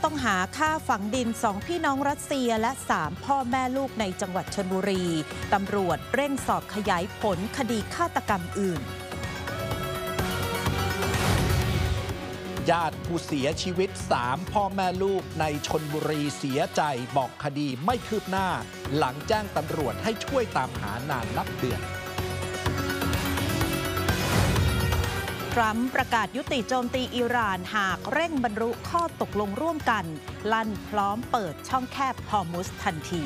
ต้องหาฆ่าฝังดิน2พี่น้องรัสเซียและ3พ่อแม่ลูกในจังหวัดชลบุรีตำรวจเร่งสอบขยายผลคดีฆาตกรรมอื่นญาติผู้เสียชีวิต3พ่อแม่ลูกในชลบุรีเสียใจบอกคดีไม่คืบหน้าหลังแจ้งตำรวจให้ช่วยตามหานานนับเดือนทรัมป์ประกาศยุติโจมตีอิหร่านหากเร่งบรรลุข้อตกลงร่วมกันลั่นพร้อมเปิดช่องแคบฮอร์มุซทันที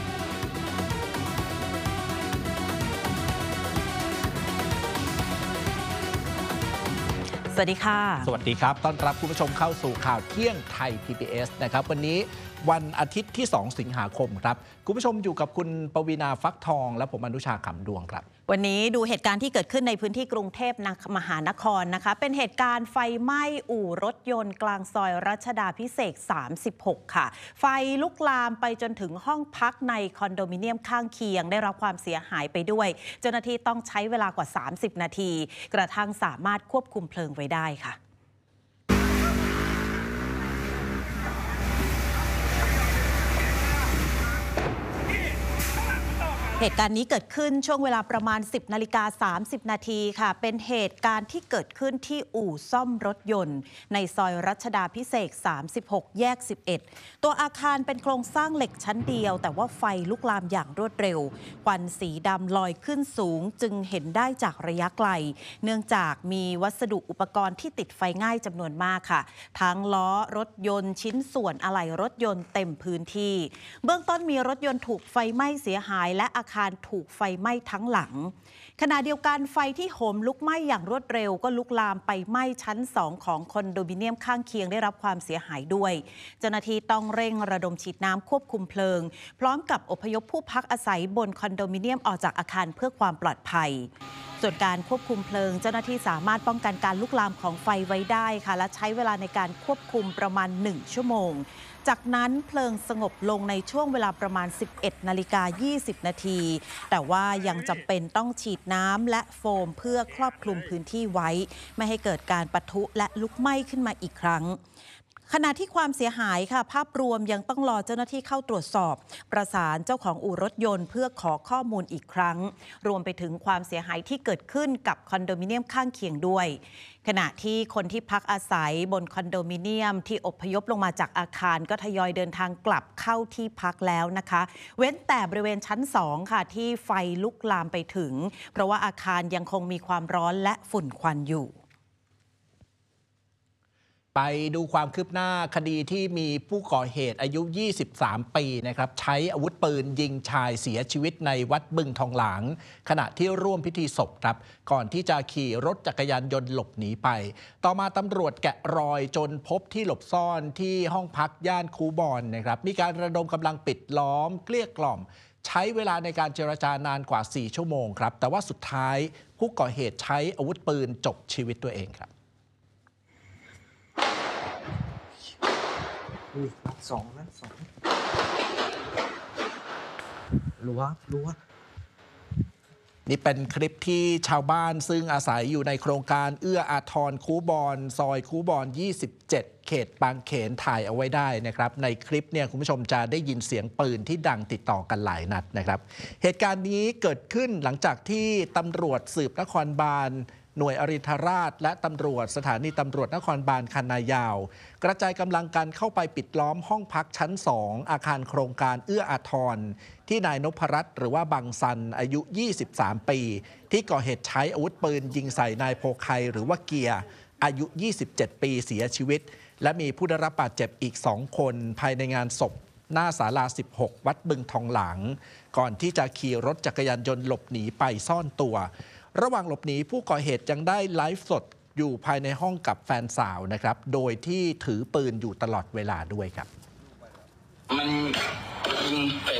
สวัสดีค่ะสวัสดีครับต้อนรับคุณผู้ชมเข้าสู่ข่าวเที่ยงไทย PBS นะครับวันนี้วันอาทิตย์ที่2สิงหาคมครับคุณผู้ชมอยู่กับคุณปวีณาฟักทองและผมอนุชาขำดวงครับวันนี้ดูเหตุการณ์ที่เกิดขึ้นในพื้นที่กรุงเทพมหานครนะคะเป็นเหตุการณ์ไฟไหม้อู่รถยนต์กลางซอยรัชดาภิเษก36ค่ะไฟลุกลามไปจนถึงห้องพักในคอนโดมิเนียมข้างเคียงได้รับความเสียหายไปด้วยเจ้าหน้าที่ต้องใช้เวลากว่า30นาทีกระทั่งสามารถควบคุมเพลิงไว้ได้ค่ะเหตุการณ์นี้เกิดขึ้นช่วงเวลาประมาณ 10:30 นาทีค่ะเป็นเหตุการณ์ที่เกิดขึ้นที่อู่ซ่อมรถยนต์ในซอยรัชดาภิเษก36แยก11ตัวอาคารเป็นโครงสร้างเหล็กชั้นเดียวแต่ว่าไฟลุกลามอย่างรวดเร็วควันสีดำลอยขึ้นสูงจึงเห็นได้จากระยะไกลเนื่องจากมีวัสดุอุปกรณ์ที่ติดไฟง่ายจำนวนมากค่ะทั้งล้อรถยนต์ชิ้นส่วนอะไหล่รถยนต์เต็มพื้นที่เบื้องต้นมีรถยนต์ถูกไฟไหม้เสียหายและอาคารถูกไฟไหม้ทั้งหลังขณะเดียวกันไฟที่โหมลุกไหม้อย่างรวดเร็วก็ลุกลามไปไหม้ชั้น2ของคอนโดมิเนียมข้างเคียงได้รับความเสียหายด้วยเจ้าหน้าที่ต้องเร่งระดมฉีดน้ำควบคุมเพลิงพร้อมกับอพยพผู้พักอาศัยบนคอนโดมิเนียมออกจากอาคารเพื่อความปลอดภัยส่วนการควบคุมเพลิงเจ้าหน้าที่สามารถป้องกันการลุกลามของไฟไว้ได้ค่ะและใช้เวลาในการควบคุมประมาณ1ชั่วโมงจากนั้นเพลิงสงบลงในช่วงเวลาประมาณ 11:20 นาทีแต่ว่ายังจำเป็นต้องฉีดน้ำและโฟมเพื่อครอบคลุมพื้นที่ไว้ไม่ให้เกิดการปะทุและลุกไหม้ขึ้นมาอีกครั้งขณะที่ความเสียหายค่ะภาพรวมยังต้องรอเจ้าหน้าที่เข้าตรวจสอบประสานเจ้าของอู่รถยนต์เพื่อขอข้อมูลอีกครั้งรวมไปถึงความเสียหายที่เกิดขึ้นกับคอนโดมิเนียมข้างเคียงด้วยขณะที่คนที่พักอาศัยบนคอนโดมิเนียมที่อพยพลงมาจากอาคารก็ทยอยเดินทางกลับเข้าที่พักแล้วนะคะเว้นแต่บริเวณชั้น2ค่ะที่ไฟลุกลามไปถึงเพราะว่าอาคารยังคงมีความร้อนและฝุ่นควันอยู่ไปดูความคืบหน้าคดีที่มีผู้ก่อเหตุอายุ 23 ปีนะครับใช้อาวุธปืนยิงชายเสียชีวิตในวัดบึงทองหลางขณะที่ร่วมพิธีศพครับก่อนที่จะขี่รถจักรยานยนต์หลบหนีไปต่อมาตำรวจแกะรอยจนพบที่หลบซ่อนที่ห้องพักย่านคูบอนนะครับมีการระดมกำลังปิดล้อมเกลี้ยกล่อมใช้เวลาในการเจรจานานกว่า4ชั่วโมงครับแต่ว่าสุดท้ายผู้ก่อเหตุใช้อาวุธปืนจบชีวิตตัวเองครับสองรั้วนี่เป็นคลิปที่ชาวบ้านซึ่งอาศัยอยู่ในโครงการเอื้ออาทรคูบอนซอยคูบอน27เขตบางเขนถ่ายเอาไว้ได้นะครับในคลิปเนี่ยคุณผู้ชมจะได้ยินเสียงปืนที่ดังติดต่อกันหลายนัดนะครับเหตุการณ์นี้เกิดขึ้นหลังจากที่ตำรวจสืบนครบาลหน่วยอรินทราชและตำรวจสถานีตำรวจนครบาลคันนายาวกระจายกำลังกันเข้าไปปิดล้อมห้องพักชั้น2อาคารโครงการเอื้ออาทรที่นายนพรัตน์หรือว่าบังซันอายุ23ปีที่ก่อเหตุใช้อาวุธปืนยิงใส่นายโพไคหรือว่าเกียร์อายุ27ปีเสียชีวิตและมีผู้ได้รับบาดเจ็บอีก2คนภายในงานศพหน้าศาลา16วัดบึงทองหลางก่อนที่จะขี่รถจักรยานยนต์หลบหนีไปซ่อนตัวระหว่างหลบหนีผู้ก่อเหตุยังได้ไลฟ์สดอยู่ภายในห้องกับแฟนสาวนะครับโดยที่ถือปืนอยู่ตลอดเวลาด้วยครับมันยิงเป็น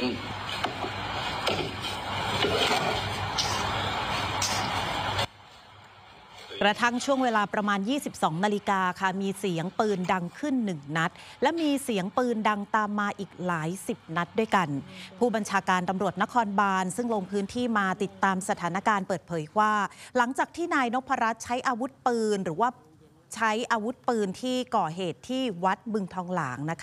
กระทั่งช่วงเวลาประมาณ 22 นาฬิกาค่ะมีเสียงปืนดังขึ้น1นัดและมีเสียงปืนดังตามมาอีกหลาย10นัดด้วยกันผู้บัญชาการตำรวจนครบาลซึ่งลงพื้นที่มาติดตามสถานการณ์เปิดเผยว่าหลังจากที่นายนพรัตน์ใช้อาวุธปืนหรือว่าใช้อาวุธปืนที่ก่อเหตุที่วัดบึงทองหลางนะคะ